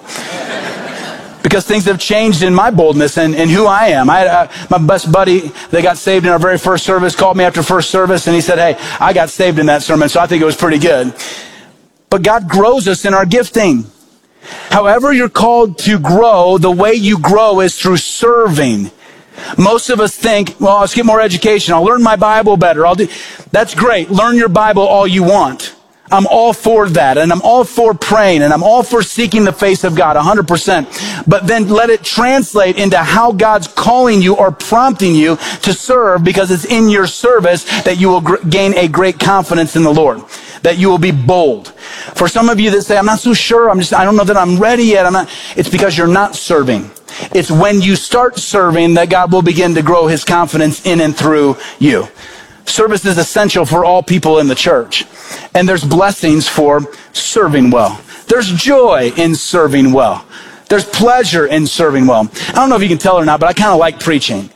Because things have changed in my boldness and who I am. I had my best buddy that got saved in our very first service called me after first service, and he said, hey, I got saved in that sermon, so I think it was pretty good. But God grows us in our gifting. However you're called to grow, the way you grow is through serving. Most of us think, well, let's get more education. I'll learn my Bible better. That's great. Learn your Bible all you want. I'm all for that, and I'm all for praying, and I'm all for seeking the face of God 100%. But then let it translate into how God's calling you or prompting you to serve, because it's in your service that you will gain a great confidence in the Lord, that you will be bold. For some of you that say, I'm not so sure, I don't know that I'm ready yet, it's because you're not serving. It's when you start serving that God will begin to grow his confidence in and through you. Service is essential for all people in the church. And there's blessings for serving well. There's joy in serving well. There's pleasure in serving well. I don't know if you can tell or not, but I kind of like preaching.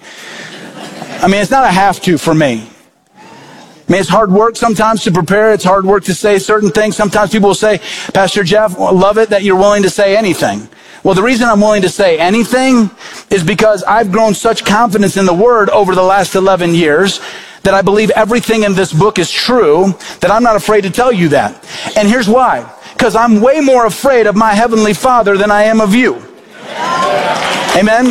I mean, it's not a have to for me. I mean, it's hard work sometimes to prepare. It's hard work to say certain things. Sometimes people will say, Pastor Jeff, I love it that you're willing to say anything. Well, the reason I'm willing to say anything is because I've grown such confidence in the Word over the last 11 years that I believe everything in this book is true, that I'm not afraid to tell you that. And here's why. Because I'm way more afraid of my Heavenly Father than I am of you. Amen?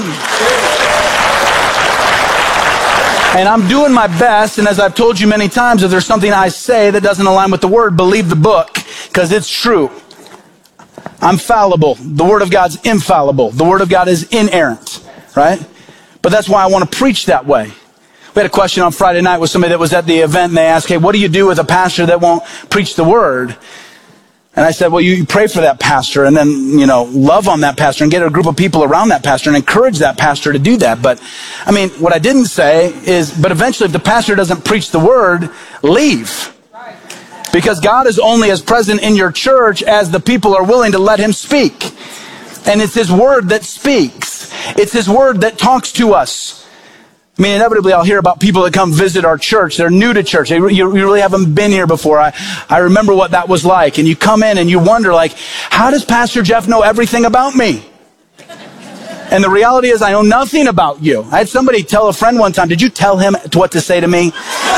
And I'm doing my best, and as I've told you many times, if there's something I say that doesn't align with the Word, believe the book, because it's true. I'm fallible. The Word of God's infallible. The Word of God is inerrant, right? But that's why I want to preach that way. We had a question on Friday night with somebody that was at the event, and they asked, hey, what do you do with a pastor that won't preach the Word? And I said, well, you pray for that pastor and then, love on that pastor and get a group of people around that pastor and encourage that pastor to do that. But, what I didn't say is, but eventually if the pastor doesn't preach the Word, leave. Because God is only as present in your church as the people are willing to let him speak. And it's his Word that speaks. It's his Word that talks to us. Inevitably I'll hear about people that come visit our church. They're new to church. You really haven't been here before. I remember what that was like. And you come in and you wonder, how does Pastor Jeff know everything about me? And the reality is I know nothing about you. I had somebody tell a friend one time, did you tell him what to say to me?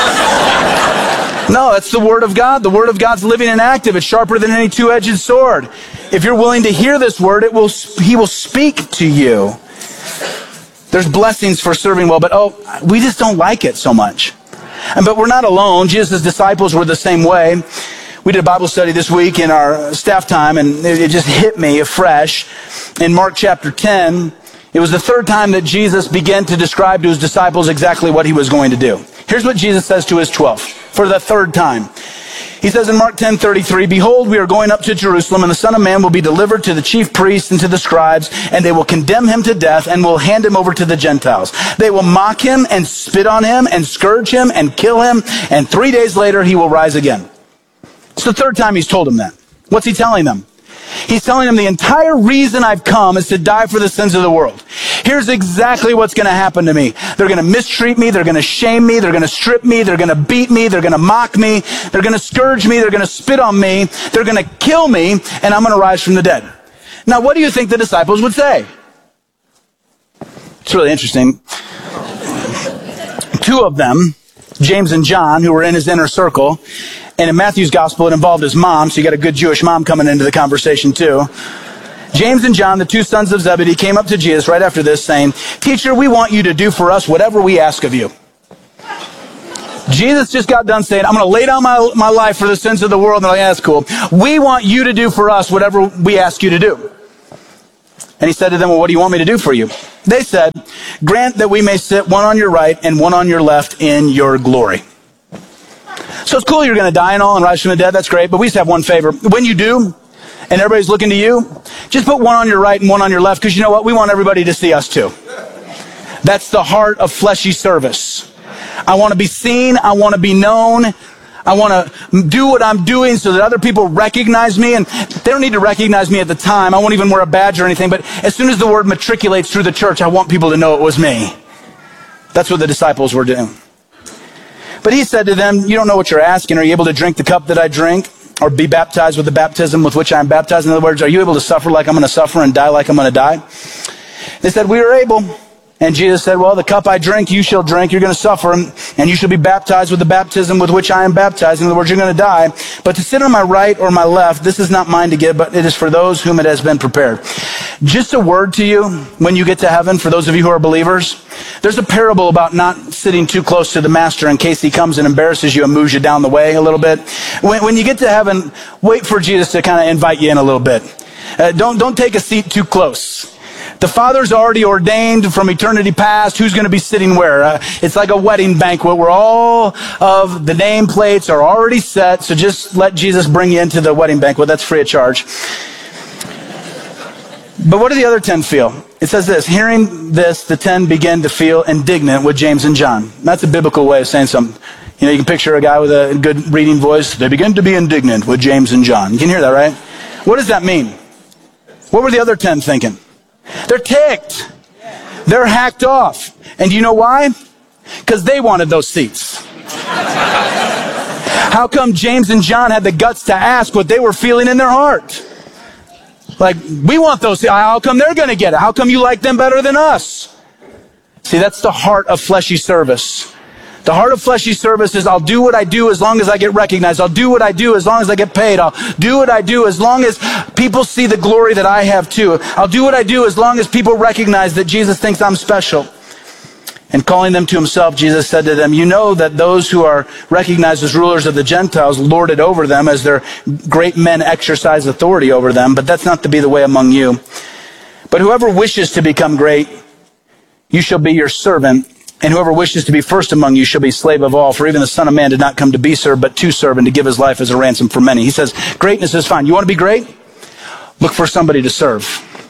No, that's the Word of God. The Word of God's living and active. It's sharper than any two-edged sword. If you're willing to hear this Word, he will speak to you. There's blessings for serving well, but we just don't like it so much. But we're not alone. Jesus' disciples were the same way. We did a Bible study this week in our staff time, and it just hit me afresh. In Mark chapter 10, it was the third time that Jesus began to describe to his disciples exactly what he was going to do. Here's what Jesus says to his 12 for the third time. He says in Mark 10:33, behold, we are going up to Jerusalem, and the Son of Man will be delivered to the chief priests and to the scribes, and they will condemn him to death and will hand him over to the Gentiles. They will mock him and spit on him and scourge him and kill him, and 3 days later he will rise again. It's the third time he's told them that. What's he telling them? He's telling them the entire reason I've come is to die for the sins of the world. Here's exactly what's going to happen to me. They're going to mistreat me. They're going to shame me. They're going to strip me. They're going to beat me. They're going to mock me. They're going to scourge me. They're going to spit on me. They're going to kill me, and I'm going to rise from the dead. Now, what do you think the disciples would say? It's really interesting. Two of them, James and John, who were in his inner circle, and in Matthew's gospel, it involved his mom, so you got a good Jewish mom coming into the conversation too. James and John, the two sons of Zebedee, came up to Jesus right after this saying, "Teacher, we want you to do for us whatever we ask of you." Jesus just got done saying, "I'm going to lay down my life for the sins of the world." And they're like, "Yeah, that's cool. We want you to do for us whatever we ask you to do." And he said to them, "Well, what do you want me to do for you?" They said, "Grant that we may sit one on your right and one on your left in your glory." So it's cool you're going to die and all and rise from the dead. That's great. But we just have one favor. When you do, and everybody's looking to you, just put one on your right and one on your left, because you know what? We want everybody to see us too. That's the heart of fleshy service. I want to be seen. I want to be known. I want to do what I'm doing so that other people recognize me. And they don't need to recognize me at the time. I won't even wear a badge or anything. But as soon as the word matriculates through the church, I want people to know it was me. That's what the disciples were doing. But he said to them, "You don't know what you're asking. Are you able to drink the cup that I drink, or be baptized with the baptism with which I am baptized?" In other words, are you able to suffer like I'm going to suffer and die like I'm going to die? They said, "We are able." And Jesus said, "Well, the cup I drink, you shall drink. You're going to suffer, and you shall be baptized with the baptism with which I am baptized." In other words, you're going to die. "But to sit on my right or my left, this is not mine to give, but it is for those whom it has been prepared." Just a word to you when you get to heaven, for those of you who are believers. There's a parable about not sitting too close to the master in case he comes and embarrasses you and moves you down the way a little bit. When you get to heaven, wait for Jesus to kind of invite you in a little bit. Don't take a seat too close. The Father's already ordained from eternity past who's going to be sitting where. It's like a wedding banquet where all of the nameplates are already set. So just let Jesus bring you into the wedding banquet. That's free of charge. But what do the other 10 feel? It says this: hearing this, the 10 began to feel indignant with James and John. That's a biblical way of saying something. You know, you can picture a guy with a good reading voice. They began to be indignant with James and John. You can hear that, right? What does that mean? What were the other 10 thinking? They're ticked. They're hacked off. And do you know why? Because they wanted those seats. How come James and John had the guts to ask what they were feeling in their heart? Like, we want those seats. How come they're going to get it? How come you like them better than us? See, that's the heart of fleshy service. The heart of fleshy service is, I'll do what I do as long as I get recognized. I'll do what I do as long as I get paid. I'll do what I do as long as people see the glory that I have too. I'll do what I do as long as people recognize that Jesus thinks I'm special. And calling them to himself, Jesus said to them, "You know that those who are recognized as rulers of the Gentiles lord it over them, as their great men exercise authority over them. But that's not to be the way among you. But whoever wishes to become great, you shall be your servant. And whoever wishes to be first among you shall be slave of all. For even the Son of Man did not come to be served, but to serve and to give his life as a ransom for many." He says, greatness is fine. You want to be great? Look for somebody to serve.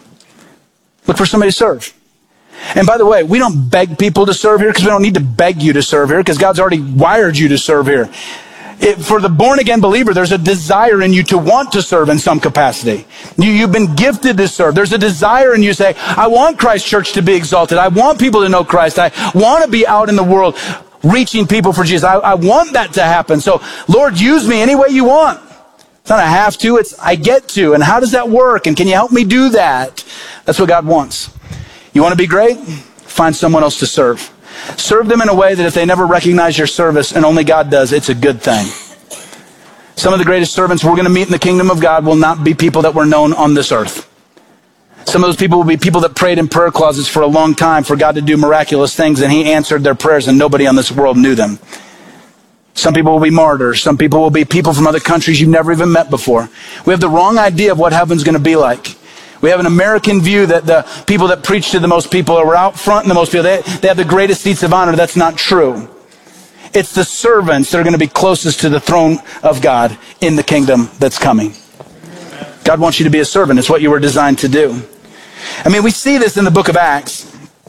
Look for somebody to serve. And by the way, we don't beg people to serve here because we don't need to beg you to serve here because God's already wired you to serve here. For the born-again believer, there's a desire in you to want to serve in some capacity. You've been gifted to serve. There's a desire in you to say, I want Christ Church to be exalted. I want people to know Christ. I want to be out in the world reaching people for Jesus. I want that to happen. So, Lord, use me any way you want. It's not a have to, it's I get to. And how does that work? And can you help me do that? That's what God wants. You want to be great? Find someone else to serve. Serve them in a way that if they never recognize your service, and only God does, it's a good thing. Some of the greatest servants we're going to meet in the kingdom of God will not be people that were known on this earth. Some of those people will be people that prayed in prayer closets for a long time for God to do miraculous things, and he answered their prayers, and nobody on this world knew them. Some people will be martyrs. Some people will be people from other countries you've never even met before. We have the wrong idea of what heaven's going to be like. We have an American view that the people that preach to the most people are out front and the most people, they have the greatest seats of honor. That's not true. It's the servants that are going to be closest to the throne of God in the kingdom that's coming. God wants you to be a servant. It's what you were designed to do. I mean, we see this in the book of Acts.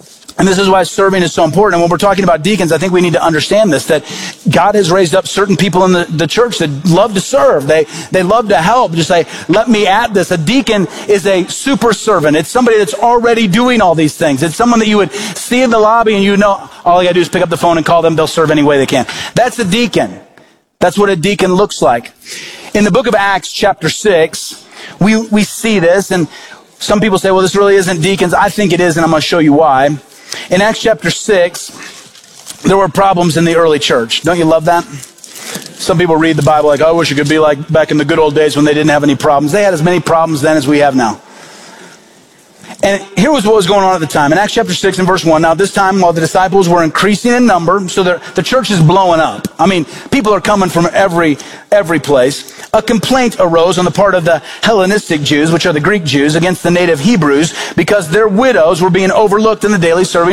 And this is why serving is so important. And when we're talking about deacons, I think we need to understand this, that God has raised up certain people in the church that love to serve. They love to help. Just say, let me add this. A deacon is a super servant. It's somebody that's already doing all these things. It's someone that you would see in the lobby and you know, all you gotta do is pick up the phone and call them. They'll serve any way they can. That's a deacon. That's what a deacon looks like. In the book of Acts, chapter 6, we see this, and some people say, well, this really isn't deacons. I think it is, and I'm going to show you why. In Acts chapter 6, there were problems in the early church. Don't you love that? Some people read the Bible like, oh, I wish it could be like back in the good old days when they didn't have any problems. They had as many problems then as we have now. And here was what was going on at the time. In Acts chapter 6 and verse 1, now this time while the disciples were increasing in number, so the church is blowing up. I mean, people are coming from every place. A complaint arose on the part of the Hellenistic Jews, which are the Greek Jews, against the native Hebrews, because their widows were being overlooked in the daily serving